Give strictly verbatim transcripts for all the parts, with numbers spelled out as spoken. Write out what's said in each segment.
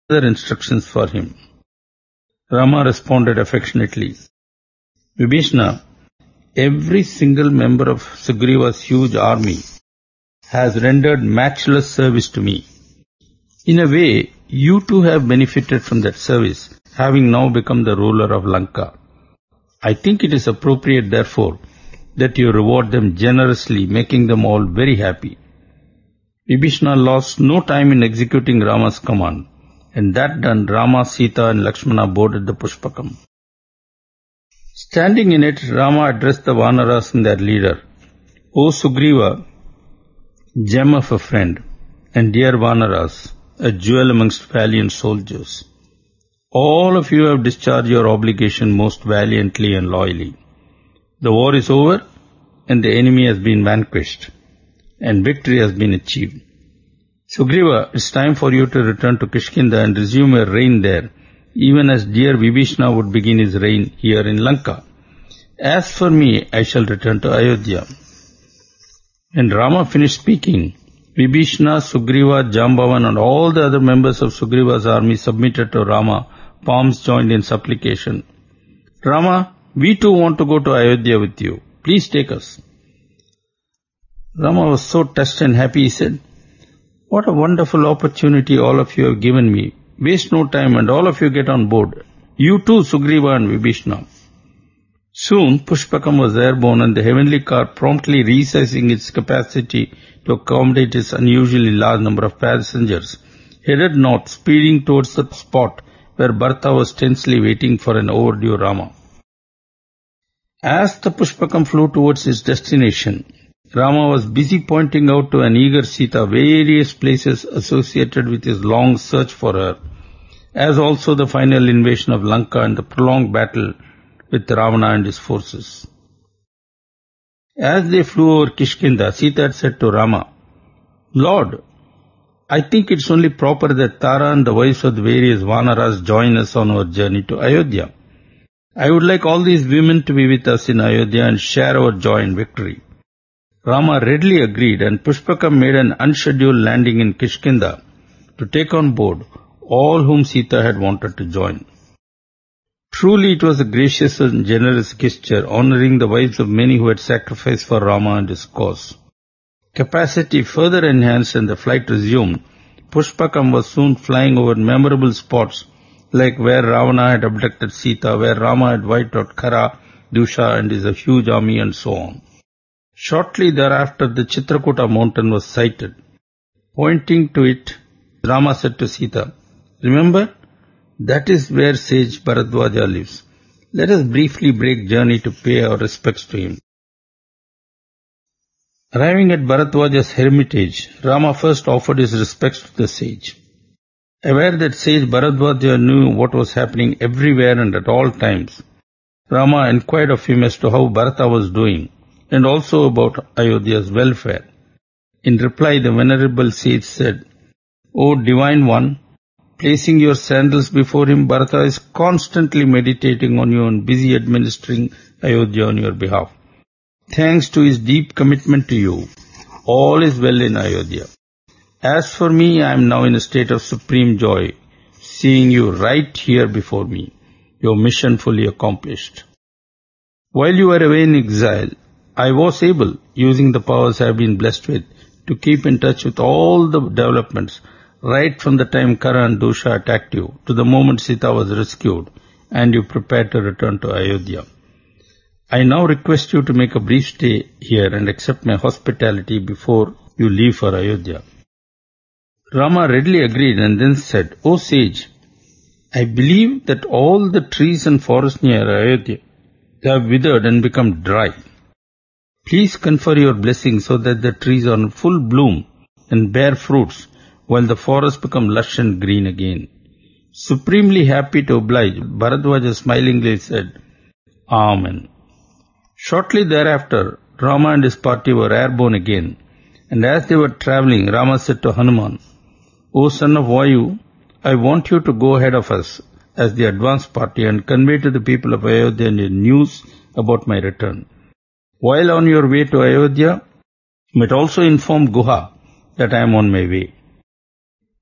further instructions for him. Rama responded affectionately, Vibhishana, every single member of Sugriva's huge army has rendered matchless service to me. In a way, you too have benefited from that service, having now become the ruler of Lanka. I think it is appropriate, therefore, that you reward them generously, making them all very happy. Vibhishana lost no time in executing Rama's command, and that done, Rama, Sita and Lakshmana boarded the Pushpakam. Standing in it, Rama addressed the Vanaras and their leader, O Sugriva, gem of a friend, and dear Vanaras, a jewel amongst valiant soldiers. All of you have discharged your obligation most valiantly and loyally. The war is over, and the enemy has been vanquished, and victory has been achieved. Sugriva, it's time for you to return to Kishkinda and resume your reign there, even as dear Vibhishana would begin his reign here in Lanka. As for me, I shall return to Ayodhya. When Rama finished speaking, Vibhishana, Sugriva, Jambavan and all the other members of Sugriva's army submitted to Rama, palms joined in supplication. Rama, we too want to go to Ayodhya with you. Please take us. Rama was so touched and happy, he said, What a wonderful opportunity all of you have given me. Waste no time and all of you get on board. You too, Sugriva and Vibhishana. Soon, Pushpakam was airborne and the heavenly car, promptly resizing its capacity to accommodate its unusually large number of passengers, headed north, speeding towards the spot where Bharata was tensely waiting for an overdue Rama. As the Pushpakam flew towards its destination, Rama was busy pointing out to an eager Sita various places associated with his long search for her, as also the final invasion of Lanka and the prolonged battle with Ravana and his forces. As they flew over Kishkinda, Sita had said to Rama, Lord, I think it's only proper that Tara and the wives of the various Vanaras join us on our journey to Ayodhya. I would like all these women to be with us in Ayodhya and share our joy and victory. Rama readily agreed, and Pushpakam made an unscheduled landing in Kishkinda to take on board all whom Sita had wanted to join. Truly it was a gracious and generous gesture, honoring the wives of many who had sacrificed for Rama and his cause. Capacity further enhanced and the flight resumed, Pushpakam was soon flying over memorable spots like where Ravana had abducted Sita, where Rama had wiped out Khara, Dusha and his huge army, and so on. Shortly thereafter, the Chitrakuta mountain was sighted. Pointing to it, Rama said to Sita, Remember, that is where sage Bharadwaja lives. Let us briefly break journey to pay our respects to him. Arriving at Bharadwaja's hermitage, Rama first offered his respects to the sage. Aware that sage Bharadwaja knew what was happening everywhere and at all times, Rama inquired of him as to how Bharata was doing, and also about Ayodhya's welfare. In reply, the venerable sage said, O divine one, placing your sandals before him, Bharata is constantly meditating on you and busy administering Ayodhya on your behalf. Thanks to his deep commitment to you, all is well in Ayodhya. As for me, I am now in a state of supreme joy, seeing you right here before me, your mission fully accomplished. While you were away in exile, I was able, using the powers I have been blessed with, to keep in touch with all the developments, right from the time Khara and Dusha attacked you, to the moment Sita was rescued, and you prepared to return to Ayodhya. I now request you to make a brief stay here and accept my hospitality before you leave for Ayodhya. Rama readily agreed and then said, O sage, I believe that all the trees and forests near Ayodhya have withered and become dry. Please confer your blessing so that the trees are in full bloom and bear fruits, while the forests become lush and green again. Supremely happy to oblige, Bharadwaja smilingly said, Amen. Shortly thereafter, Rama and his party were airborne again, and as they were travelling, Rama said to Hanuman, O son of Vayu, I want you to go ahead of us as the advance party and convey to the people of Ayodhya the news about my return. While on your way to Ayodhya, you might also inform Guha that I am on my way.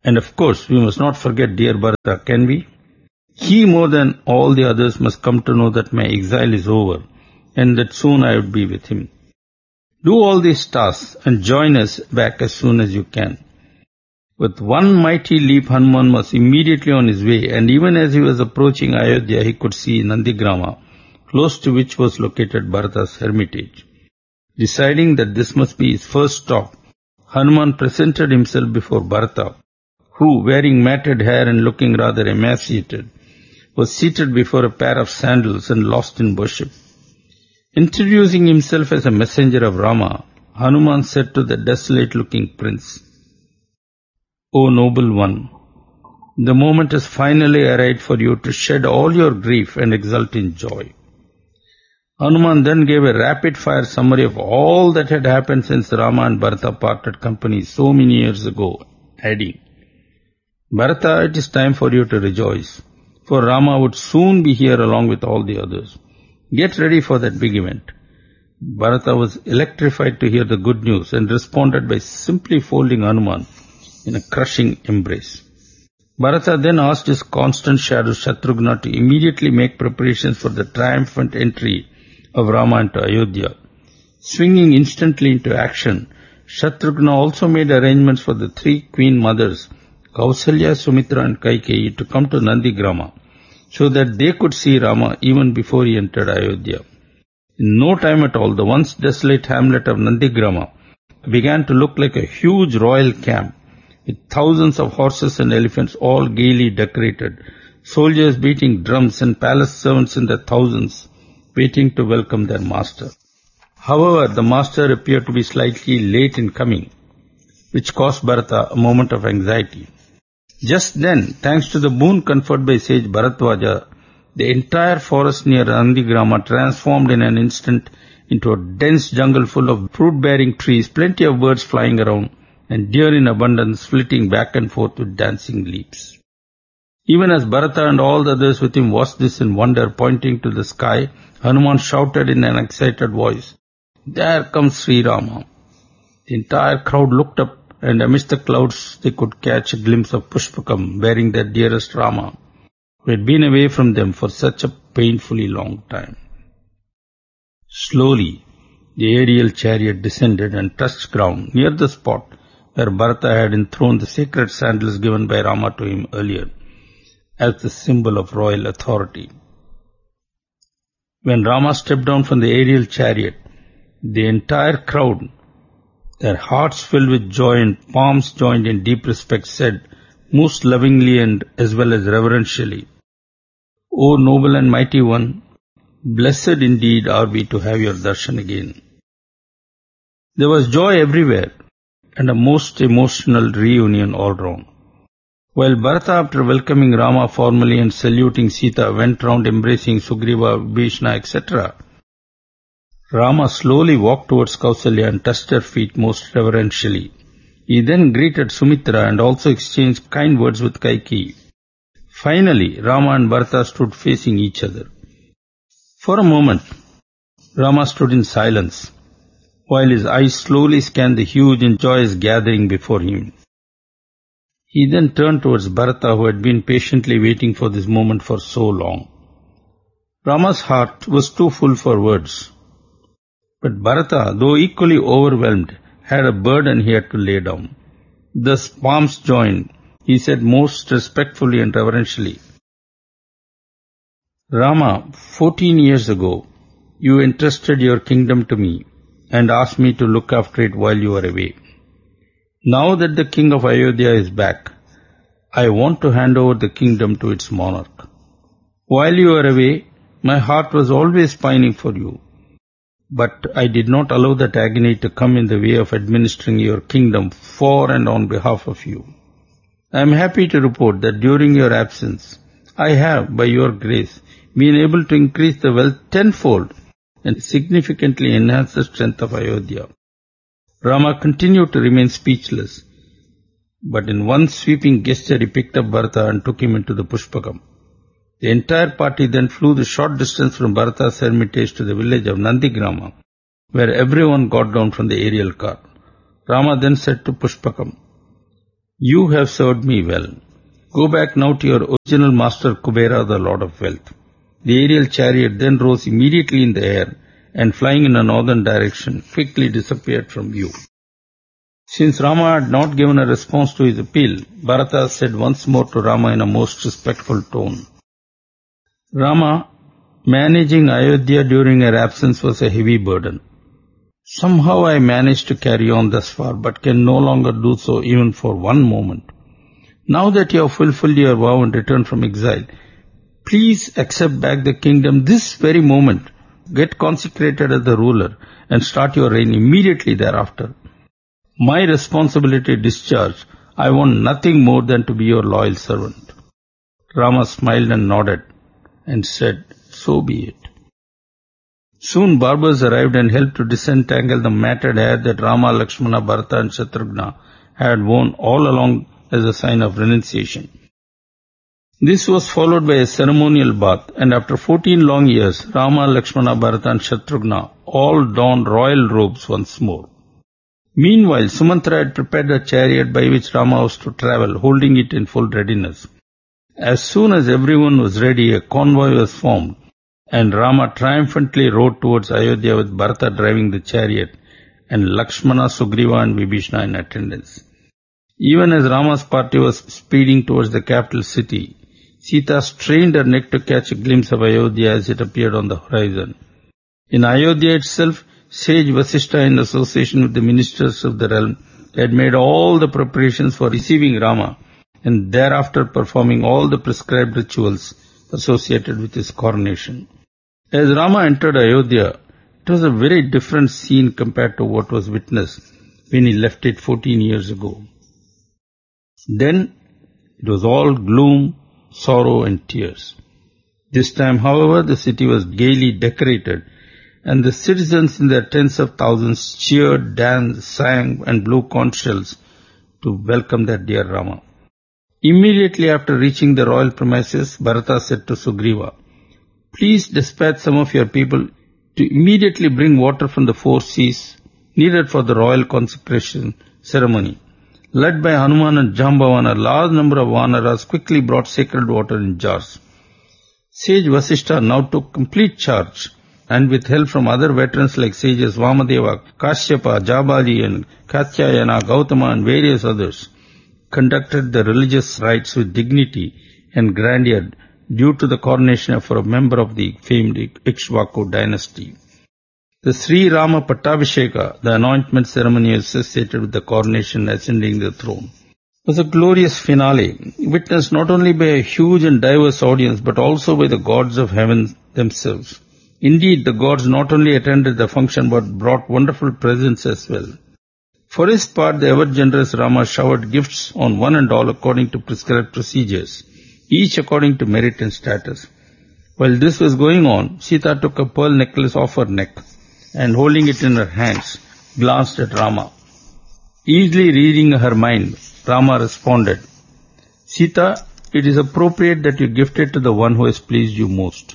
And of course, we must not forget dear Bharata, can we? He more than all the others must come to know that my exile is over and that soon I would be with him. Do all these tasks and join us back as soon as you can. With one mighty leap, Hanuman was immediately on his way, and even as he was approaching Ayodhya, he could see Nandigrama, close to which was located Bharata's hermitage. Deciding that this must be his first stop, Hanuman presented himself before Bharata, who, wearing matted hair and looking rather emaciated, was seated before a pair of sandals and lost in worship. Introducing himself as a messenger of Rama, Hanuman said to the desolate-looking prince, O noble one, the moment has finally arrived for you to shed all your grief and exult in joy. Hanuman then gave a rapid-fire summary of all that had happened since Rama and Bharata parted company so many years ago, adding, Bharata, it is time for you to rejoice, for Rama would soon be here along with all the others. Get ready for that big event. Bharata was electrified to hear the good news and responded by simply folding Hanuman in a crushing embrace. Bharata then asked his constant shadow Shatrughna to immediately make preparations for the triumphant entry of Rama into Ayodhya. Swinging instantly into action, Shatrughna also made arrangements for the three queen mothers, Kausalya, Sumitra and Kaikeyi, to come to Nandigrama, so that they could see Rama even before he entered Ayodhya. In no time at all, the once desolate hamlet of Nandigrama began to look like a huge royal camp, with thousands of horses and elephants all gaily decorated, soldiers beating drums and palace servants in their thousands, waiting to welcome their master. However, the master appeared to be slightly late in coming, which caused Bharata a moment of anxiety. Just then, thanks to the boon conferred by sage Bharadwaja, the entire forest near Nandigrama transformed in an instant into a dense jungle full of fruit-bearing trees, plenty of birds flying around, and deer in abundance flitting back and forth with dancing leaps. Even as Bharata and all the others with him watched this in wonder, pointing to the sky, Hanuman shouted in an excited voice, There comes Sri Rama. The entire crowd looked up, and amidst the clouds they could catch a glimpse of Pushpakam bearing their dearest Rama, who had been away from them for such a painfully long time. Slowly, the aerial chariot descended and touched ground near the spot where Bharata had enthroned the sacred sandals given by Rama to him earlier, as the symbol of royal authority. When Rama stepped down from the aerial chariot, the entire crowd, their hearts filled with joy and palms joined in deep respect, said, most lovingly and as well as reverentially, O noble and mighty one, blessed indeed are we to have your darshan again. There was joy everywhere and a most emotional reunion all round. While Bharata, after welcoming Rama formally and saluting Sita, went round embracing Sugriva, Bhishma, et cetera, Rama slowly walked towards Kausalya and touched her feet most reverentially. He then greeted Sumitra and also exchanged kind words with Kaikeyi. Finally, Rama and Bharata stood facing each other. For a moment, Rama stood in silence, while his eyes slowly scanned the huge and joyous gathering before him. He then turned towards Bharata, who had been patiently waiting for this moment for so long. Rama's heart was too full for words. But Bharata, though equally overwhelmed, had a burden he had to lay down. Thus, palms joined, he said most respectfully and reverentially, Rama, fourteen years ago, you entrusted your kingdom to me and asked me to look after it while you were away. Now that the king of Ayodhya is back, I want to hand over the kingdom to its monarch. While you were away, my heart was always pining for you. But I did not allow that agony to come in the way of administering your kingdom for and on behalf of you. I am happy to report that during your absence, I have, by your grace, been able to increase the wealth tenfold and significantly enhance the strength of Ayodhya. Rama continued to remain speechless, but in one sweeping gesture he picked up Bharata and took him into the Pushpakam. The entire party then flew the short distance from Bharata's hermitage to the village of Nandigrama, where everyone got down from the aerial car. Rama then said to Pushpakam, You have served me well. Go back now to your original master Kubera, the Lord of Wealth. The aerial chariot then rose immediately in the air and flying in a northern direction quickly disappeared from view. Since Rama had not given a response to his appeal, Bharata said once more to Rama in a most respectful tone, Rama, managing Ayodhya during her absence was a heavy burden. Somehow I managed to carry on thus far, but can no longer do so even for one moment. Now that you have fulfilled your vow and returned from exile, please accept back the kingdom this very moment. Get consecrated as the ruler and start your reign immediately thereafter. My responsibility discharged, I want nothing more than to be your loyal servant. Rama smiled and nodded and said, so be it. Soon barbers arrived and helped to disentangle the matted hair that Rama, Lakshmana, Bharata and Shatrugna had worn all along as a sign of renunciation. This was followed by a ceremonial bath, and after fourteen long years, Rama, Lakshmana, Bharata and Shatrugna all donned royal robes once more. Meanwhile, Sumantra had prepared a chariot by which Rama was to travel, holding it in full readiness. As soon as everyone was ready, a convoy was formed, and Rama triumphantly rode towards Ayodhya with Bharata driving the chariot and Lakshmana, Sugriva and Vibhishana in attendance. Even as Rama's party was speeding towards the capital city, Sita strained her neck to catch a glimpse of Ayodhya as it appeared on the horizon. In Ayodhya itself, sage Vasishtha, in association with the ministers of the realm, had made all the preparations for receiving Rama and thereafter performing all the prescribed rituals associated with his coronation. As Rama entered Ayodhya, it was a very different scene compared to what was witnessed when he left it fourteen years ago. Then it was all gloom, sorrow and tears. This time, however, the city was gaily decorated, and the citizens in their tens of thousands cheered, danced, sang and blew conch shells to welcome their dear Rama. Immediately after reaching the royal premises, Bharata said to Sugriva, please dispatch some of your people to immediately bring water from the four seas needed for the royal consecration ceremony. Led by Hanuman and Jambavan, a large number of Vanaras quickly brought sacred water in jars. Sage Vasishtha now took complete charge, and with help from other veterans like sages Vamadeva, Kashyapa, Jabali and Katyayana, Gautama and various others, conducted the religious rites with dignity and grandeur due to the coronation for a member of the famed Ikshvaku dynasty. The Sri Rama Pattabhisheka, the anointment ceremony associated with the coronation ascending the throne, was a glorious finale, witnessed not only by a huge and diverse audience but also by the gods of heaven themselves. Indeed, the gods not only attended the function but brought wonderful presents as well. For his part, the ever-generous Rama showered gifts on one and all according to prescribed procedures, each according to merit and status. While this was going on, Sita took a pearl necklace off her neck and holding it in her hands, glanced at Rama. Easily reading her mind, Rama responded, Sita, it is appropriate that you gift it to the one who has pleased you most.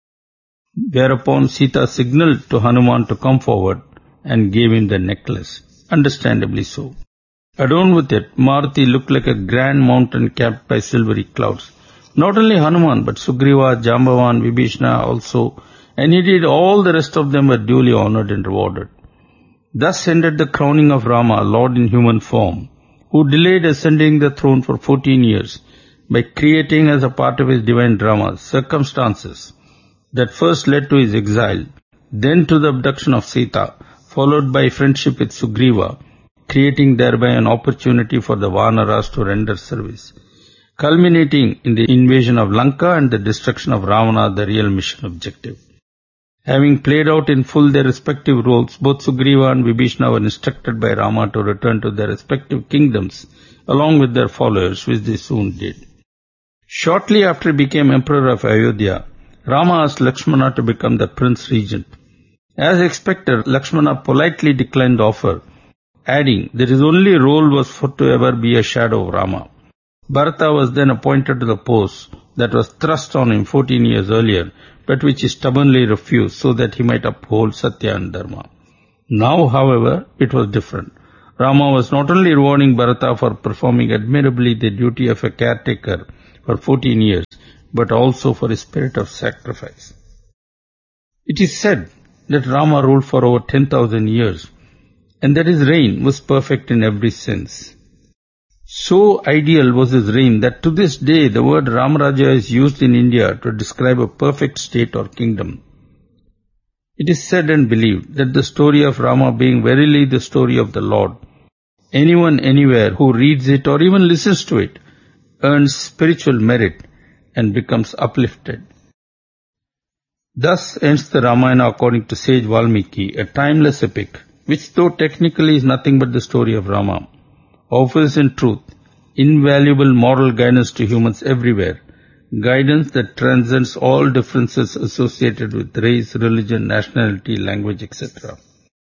Whereupon Sita signalled to Hanuman to come forward and gave him the necklace. Understandably so. Adorned with it, Maruti looked like a grand mountain capped by silvery clouds. Not only Hanuman, but Sugriva, Jambavan, Vibhishana also, and indeed all the rest of them were duly honored and rewarded. Thus ended the crowning of Rama, Lord in human form, who delayed ascending the throne for fourteen years by creating as a part of his divine drama circumstances that first led to his exile, then to the abduction of Sita, followed by friendship with Sugriva, creating thereby an opportunity for the Vanaras to render service, culminating in the invasion of Lanka and the destruction of Ravana, the real mission objective. Having played out in full their respective roles, both Sugriva and Vibhishana were instructed by Rama to return to their respective kingdoms along with their followers, which they soon did. Shortly after he became emperor of Ayodhya, Rama asked Lakshmana to become the prince regent. As expected, Lakshmana politely declined the offer, adding that his only role was for to ever be a shadow of Rama. Bharata was then appointed to the post that was thrust on him fourteen years earlier, but which he stubbornly refused so that he might uphold Satya and Dharma. Now, however, it was different. Rama was not only rewarding Bharata for performing admirably the duty of a caretaker for fourteen years, but also for his spirit of sacrifice. It is said that Rama ruled for over ten thousand years, and that his reign was perfect in every sense. So ideal was his reign that to this day the word Ramaraja is used in India to describe a perfect state or kingdom. It is said and believed that the story of Rama being verily the story of the Lord, anyone anywhere who reads it or even listens to it earns spiritual merit and becomes uplifted. Thus ends the Ramayana according to sage Valmiki, a timeless epic, which though technically is nothing but the story of Rama, offers in truth invaluable moral guidance to humans everywhere, guidance that transcends all differences associated with race, religion, nationality, language, et cetera.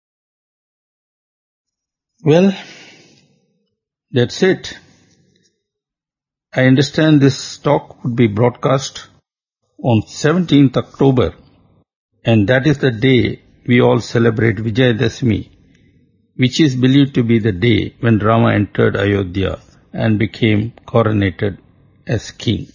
Well, that's it. I understand this talk would be broadcast on seventeenth October, and that is the day we all celebrate Vijayadashmi, which is believed to be the day when Rama entered Ayodhya and became coronated as king.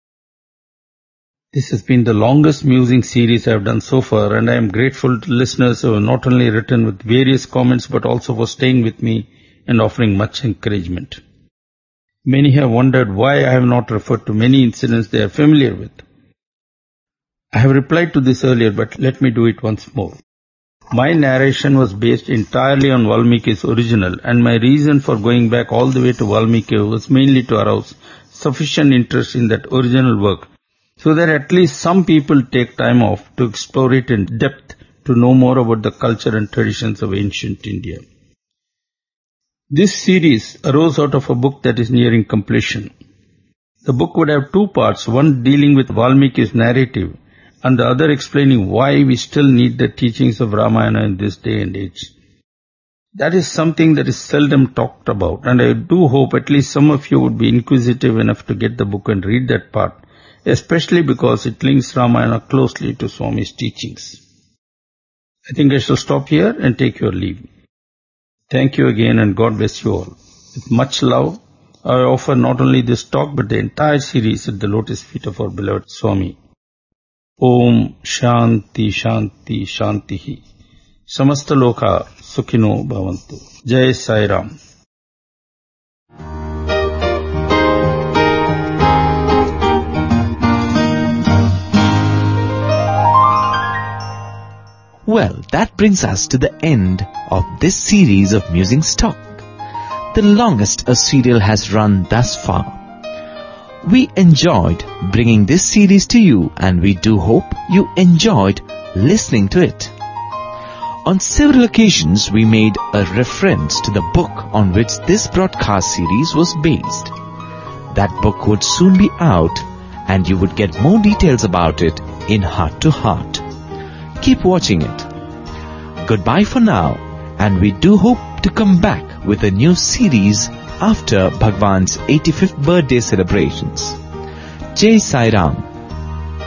This has been the longest musing series I have done so far, and I am grateful to listeners who have not only written with various comments but also for staying with me and offering much encouragement. Many have wondered why I have not referred to many incidents they are familiar with. I have replied to this earlier, but let me do it once more. My narration was based entirely on Valmiki's original, and my reason for going back all the way to Valmiki was mainly to arouse sufficient interest in that original work, so that at least some people take time off to explore it in depth to know more about the culture and traditions of ancient India. This series arose out of a book that is nearing completion. The book would have two parts, one dealing with Valmiki's narrative and the other explaining why we still need the teachings of Ramayana in this day and age. That is something that is seldom talked about, and I do hope at least some of you would be inquisitive enough to get the book and read that part, especially because it links Ramayana closely to Swami's teachings. I think I shall stop here and take your leave. Thank you again, and God bless you all. With much love, I offer not only this talk but the entire series at the lotus feet of our beloved Swami. Om Shanti Shanti Shantihi. Samasta Loka Sukhino Bhavantu. Jai Sai Ram. Well, that brings us to the end of this series of Musings Talk, the longest a serial has run thus far. We enjoyed bringing this series to you, and we do hope you enjoyed listening to it. On several occasions, we made a reference to the book on which this broadcast series was based. That book would soon be out, and you would get more details about it in Heart to Heart. Keep watching it. Goodbye for now, and we do hope to come back with a new series after Bhagwan's eighty-fifth birthday celebrations. Jai Sai Ram.